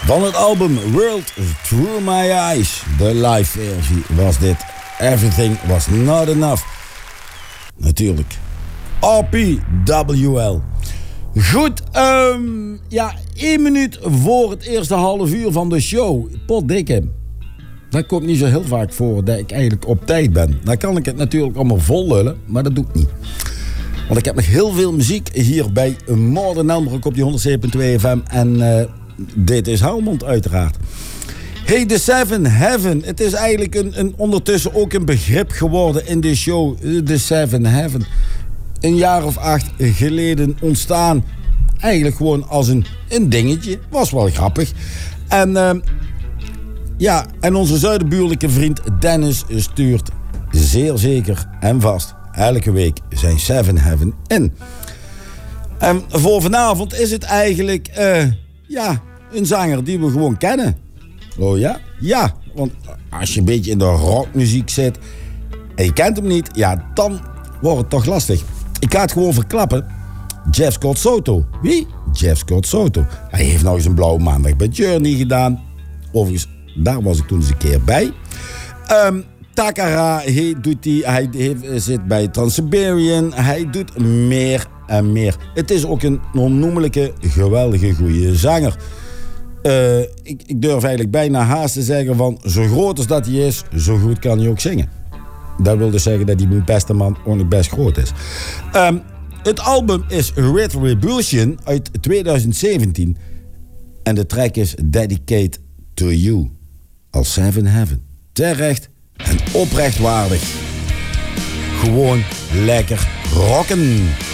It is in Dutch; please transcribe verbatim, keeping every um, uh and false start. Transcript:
Van het album World Through My Eyes, de live versie, was dit Everything Was Not Enough. Natuurlijk. R P W L. Goed, um, ja, één minuut voor het eerste half uur van de show. Potdikke. Dat komt niet zo heel vaak voor dat ik eigenlijk op tijd ben. Dan kan ik het natuurlijk allemaal vol lullen, maar dat doe ik niet. Want ik heb nog heel veel muziek hier bij Modern Elmbroek op die honderdzeven punt twee F M. En uh, dit is Helmond uiteraard. Hey, The Seven Heaven. Het is eigenlijk een, een, ondertussen ook een begrip geworden in de show. The Seven Heaven. Een jaar of acht geleden ontstaan. Eigenlijk gewoon als een, een dingetje. Was wel grappig. En uh, ja, en onze zuidenbuurlijke vriend Dennis stuurt zeer zeker en vast elke week zijn Seven Heaven in. En voor vanavond is het eigenlijk uh, ja, een zanger die we gewoon kennen. Oh ja? Ja, want als je een beetje in de rockmuziek zit en je kent hem niet, ja, dan wordt het toch lastig. Ik ga het gewoon verklappen. Jeff Scott Soto. Wie? Jeff Scott Soto. Hij heeft nog eens een blauwe maandag bij Journey gedaan. Overigens, daar was ik toen eens een keer bij. Um, Takara, hij, doet die, hij heeft, zit bij Trans-Siberian. Hij doet meer en meer. Het is ook een onnoemelijke, geweldige, goede zanger. Uh, ik, ik durf eigenlijk bijna haast te zeggen van zo groot als dat hij is, zo goed kan hij ook zingen. Dat wil dus zeggen dat die beste man ook nog best groot is. Um, het album is Retribution uit twintig zeventien. En de track is Dedicate to You. Als Seven Heaven. Terecht en oprecht waardig. Gewoon lekker rocken.